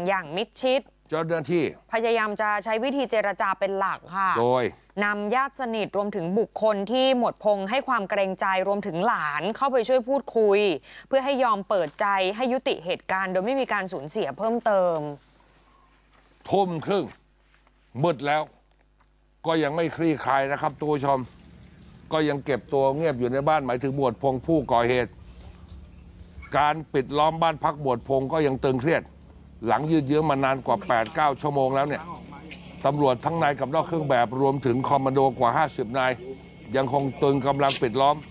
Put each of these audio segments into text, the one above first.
อย่างมิดชิดเจ้าหน้าที่พยายามจะใช้วิธีเจรจาเป็นหลักค่ะโดยนำญาติสนิทรวมถึงบุคคลที่หมวดพงษ์ให้ความเกรงใจรวมถึงหลานเข้าไปช่วยพูดคุยเพื่อให้ยอมเปิดใจให้ยุติเหตุการณ์โดยไม่มีการสูญเสียเพิ่มเติมทุ่มครึ่งมืดแล้วก็ยังไม่คลี่คลายนะครับตัวชมก็ยังเก็บตัวเงียบอยู่ในบ้านหมายถึงหมวดพงษ์ผู้ก่อเหตุการปิดล้อมบ้านพักหมวดพงษ์ก็ยังตึงเครียดหลังยืดเยื้อมานานกว่า 8-9 ชั่วโมงแล้วเนี่ยตำรวจทั้งในกับนอกเครื่องแบบรวมถึงคอมมานโดกว่า50นายยังคงตึงกำลังปิดล้อม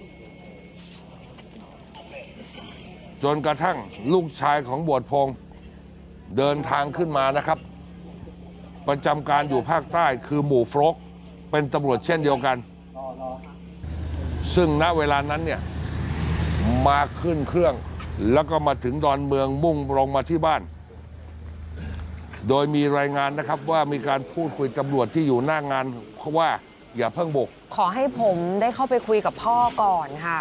จนกระทั่งลูกชายของหมวดพงษ์เดินทางขึ้นมานะครับประจำการอยู่ภาคใต้คือหมู่ฟลกเป็นตำรวจเช่นเดียวกันซึ่งณเวลานั้นเนี่ยมาขึ้นเครื่องแล้วก็มาถึงดอนเมืองมุ่งลงมาที่บ้านโดยมีรายงานนะครับว่ามีการพูดคุยตำรวจที่อยู่หน้างานเพราะว่าอย่าเพิ่งบุกขอให้ผมได้เข้าไปคุยกับพ่อก่อนค่ะ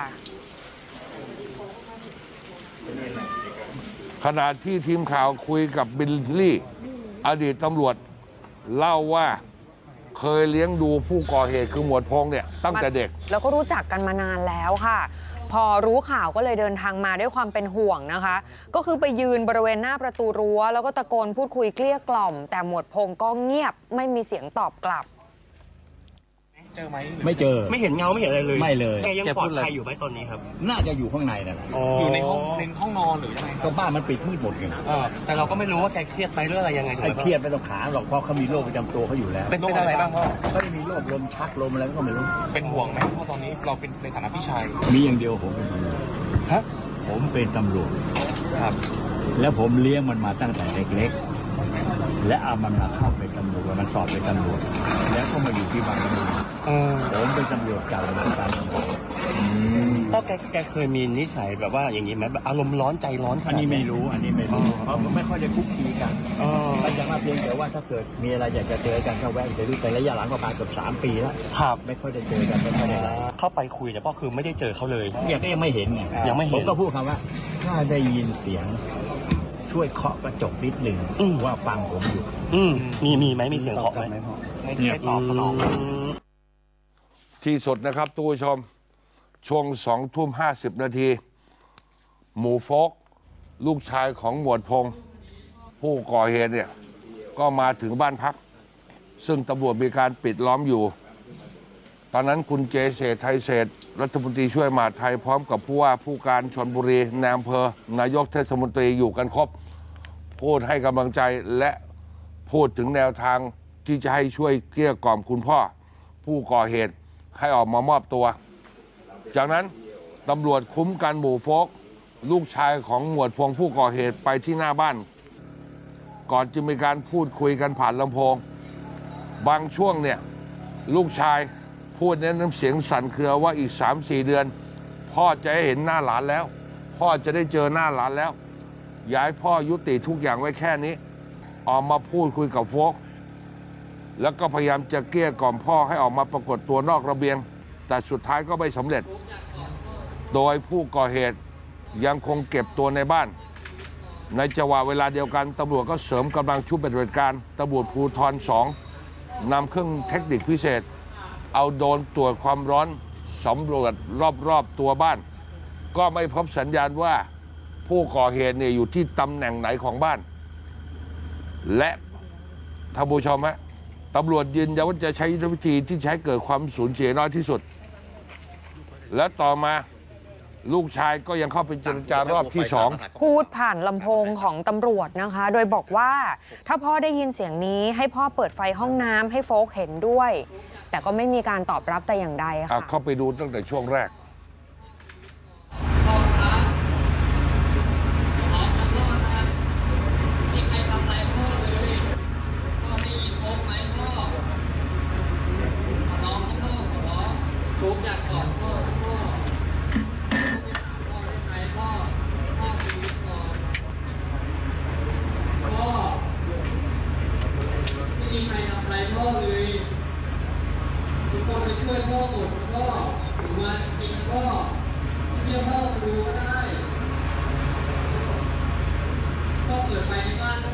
ขณะที่ทีมข่าวคุยกับบิลลี่อดีตตำรวจเล่าว่าเคยเลี้ยงดูผู้ก่อเหตุคือหมวดพงษ์เนี่ยตั้งแต่เด็กแล้วก็รู้จักกันมานานแล้วค่ะพอรู้ข่าวก็เลยเดินทางมาด้วยความเป็นห่วงนะคะก็คือไปยืนบริเวณหน้าประตูรั้วแล้วก็ตะโกนพูดคุยเกลี้ยกล่อมแต่หมวดพงษ์ก็เงียบไม่มีเสียงตอบกลับเจอไหมไม่เจอไม่เห็นเงาไม่เห็นอะไรเลยไม่เลยแกยังปลอดภัยอยู่ไหมตอนนี้ครับน่าจะอยู่ข้างในนั่นแหละอยู่ในห้องนอนหรือยังไงก็บ้านมันปิดมืดหมดไงแต่เราก็ไม่รู้ว่าแกเครียดไปเรื่องอะไรยังไงไอ้เครียดไม่ต้องขาหรอกเพราะเขามีโรคประจำตัวเขาอยู่แล้วเป็นอะไรบ้างพ่อเขาได้มีโรคลมชักลมอะไรก็ไม่รู้เป็นห่วงไหมเพราะตอนนี้เราเป็นในฐานะพี่ชายมีอย่างเดียวผมเป็นตำรวจฮะผมเป็นตำรวจครับแล้วผมเลี้ยงมันมาตั้งแต่เล็กๆและเอามันมาเข้าเป็นตำรวจมันสอบเป็นตำรวจแล้วก็มาอยู่ที่บางตำรวจผมเป็นตำรวจเก่าในการตำรวจก็แกเคยมีนิสัยแบบว่าอย่างนี้ไหมแบบอารมณ์ร้อนใจร้อนอันนี้ไม่รู้เพราะผมไม่ค่อยได้คุกคีกันแต่อย่างมาเพียงแต่ว่าถ้าเกิดมีอะไรอยากจะเจอกันก็แวะไปดูแต่ระยะหลังประมาณเกือบ3 ปีแล้วครับไม่ค่อยได้เจอกันไม่ค่อยได้อะไรเข้าไปคุยเนี่ยก็คือไม่ได้เจอเขาเลยเนี่ยก็ยังไม่เห็นไงยังไม่เห็นผมก็พูดคำว่าถ้าได้ยินเสียงช่วยเคาะกระจกนิดหนึ่งว่าฟังผมอยู่มีไหมมีเสียงเคาะไหมไม่ตอบสนองที่สุดนะครับทุกผู้ชมช่วง20:50 นาทีหมู่โฟกลูกชายของหมวดพงษ์ผู้ก่อเหตุเนี่ยก็มาถึงบ้านพักซึ่งตำรวจมีการปิดล้อมอยู่ตอนนั้นคุณเจเศรษฐ์ไทยเศรษฐ์รัฐมนตรีช่วยมหาดไทยพร้อมกับผู้ว่าผู้การชลบุรีนายอำเภอนายกเทศมนตรีอยู่กันครบพูดให้กำลังใจและพูดถึงแนวทางที่จะให้ช่วยเกลี้ยกล่อมคุณพ่อผู้ก่อเหตุให้ออกมามอบตัวจากนั้นตำรวจคุ้มกันหมู่โฟกลูกชายของหมวดพงษ์ผู้ก่อเหตุไปที่หน้าบ้านก่อนจะมีการพูดคุยกันผ่านลำโพงบางช่วงเนี่ยลูกชายพูดเน้นน้ำเสียงสั่นเครือว่าอีก 3-4 เดือนพ่อจะได้เห็นหน้าหลานแล้วพ่อจะได้เจอหน้าหลานแล้วย้ายพ่อยุติทุกอย่างไว้แค่นี้ออกมาพูดคุยกับโฟกแล้วก็พยายามจะเกลี้ยกล่อมพ่อให้ออกมาปรากฏตัวนอกระเบียงแต่สุดท้ายก็ไม่สำเร็จโดยผู้ก่อเหตุยังคงเก็บตัวในบ้านในจังหวะเวลาเดียวกันตำรวจก็เสริมกำลังชุดปฏิบัติการตำรวจภูธร2นำเครื่องเทคนิคพิเศษเอาโดรนตรวจความร้อนสำรวจรอบๆตัวบ้านก็ไม่พบสัญญาณว่าผู้ก่อเหตุเนี่ยอยู่ที่ตำแหน่งไหนของบ้านและท่านผู้ชมฮะตำรวจยืนยันว่าจะใช้วิธีที่ใช้เกิดความสูญเสียน้อยที่สุดและต่อมาลูกชายก็ยังเข้าไปเจรจารอบที่2 พูดผ่านลำโพงของตำรวจนะคะโดยบอกว่าถ้าพ่อได้ยินเสียงนี้ให้พ่อเปิดไฟห้องน้ำให้โฟกเห็นด้วยแต่ก็ไม่มีการตอบรับแต่อย่างใดค่ะเข้าไปดูตั้งแต่ช่วงแรกไม่มีใครทำอะไรพ่อเลยทุกคนไปช่วยพ่อหมดพ่อหรือมาจริงพ่อเชื่อพ่อดูก็ได้พ่อเปิดไฟในบ้าน